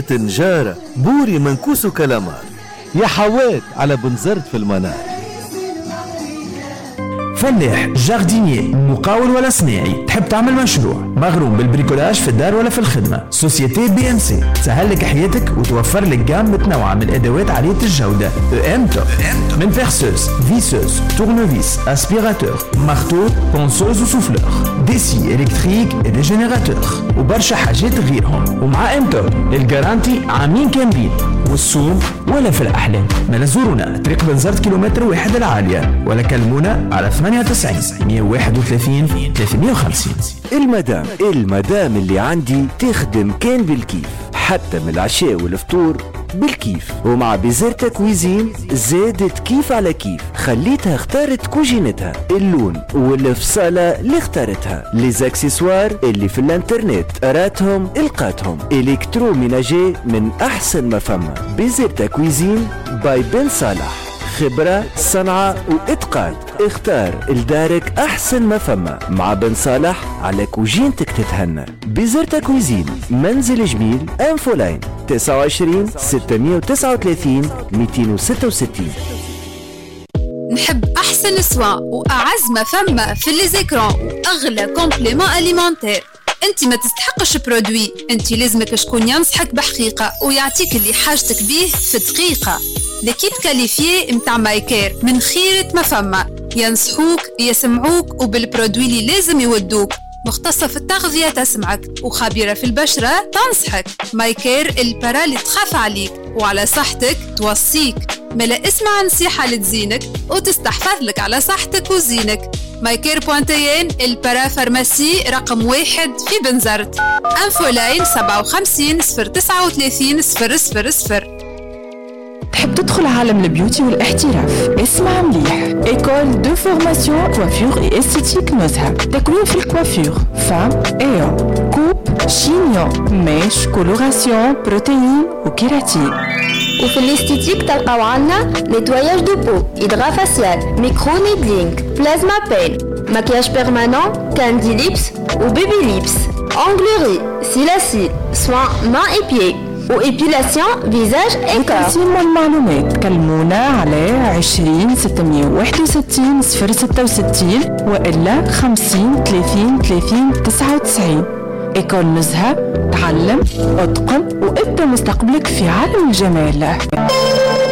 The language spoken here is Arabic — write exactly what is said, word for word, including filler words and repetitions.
نجارة، بوري منكوس وكلامار، يا حواد على بنزرت في المنار. فلاح، جاردينيي، مقاول ولا صناعي، تحب تعمل مشروع مغروم بالبريكولاج في الدار ولا في الخدمة، سوسيتي بي ام سي تسهل لك حياتك وتوفر لك جام متنوعة من الادوات عالية الجودة. ام توب من بيرسوس، فيسوس، تورنوفيس، اسبيراتور، مارتو، بونسوز وسوفلور، ديسي الكتريك، ريجينيراتور وبرشا حاجات غيرهم. ومع ام توب الجارانتي عامين كاملين والصوم ولا في الاحلام. ما زورونا طريق بنزرت كيلومتر واحد العالية ولا كلمونا على ثمانية وتسعين مية وواحد وثلاثين ثلاثمية وخمسين. المدام المدام اللي عندي تخدم كان بالكيف، حتى من العشاء والفطور بالكيف. ومع بيزرتا كويزين زادت كيف على كيف، خليتها اختارت كوجينتها، اللون والفصالة اللي اختارتها، ليزاكسسوار اللي في الانترنت راتهم القاتهم، الكترو ميناجي من احسن ما فما. بيزرتا كويزين باي بن صالح، خبرة صنعة واتقان. اختار لدارك احسن ما فما مع بن صالح، على كوجينتك تتهنى. بيزرتا كويزين، منزل جميل، انفولاين تسعة وعشرين ستمية وتسعة وثلاثين مئتين وستة وستين. نحب احسن سوا واعز ما فما في لي زيكرون واغلى كومبليمون اليمونتير. انت ما تستحقش برودوي، انت لازمك شكون ينصحك بحقيقة ويعطيك اللي حاجتك بيه في دقيقة. ليكيب كاليفيي متاع مايكير من خيرة ما فما، ينصحوك يسمعوك وبالبرودوي اللي لازم يودوك. مختصة في التغذية تسمعك وخبيرة في البشرة تنصحك. مايكير البرا اللي تخاف عليك وعلى صحتك توصيك. ملا اسمع نصيحة لتزينك وتستحفظ لك على صحتك وزينك. مايكير بوانتيين البرا فارماسي رقم واحد في بنزرت. انفولاين سبعة وخمسين صفر تسعة وثلاثين صفر صفر صفر. تحب تدخل عالم البيوتي والاحتراف؟ اسمع مليح. ايكول دو فورماسيون كوافير اي استيتيك نزهة. تكوين في الكوافير فام ايو كوب شينيون ميش كولوراسيون بروتين وكيراتين. وفي الاستيتيك تلقاو عنا نيتواياج دو بو، إدغا فاسيال، ميكرو نيدلينغ، بلازما بين، مكياج بيرمانون، كاندي ليبس وبيبي ليبس، أونغلوري، سيلاسي، سوان مان اي بيي وإبيلاسيون فيزاج إنكار. تقسيم المعلومات كلمونا على عشرين ستمية وواحد وستين صفر ستة وستين وإلا خمسين ثلاثين ثلاثين تسعة وتسعين. إيكول نزهة، تعلم، اتقن وابدأ مستقبلك في عالم الجمال.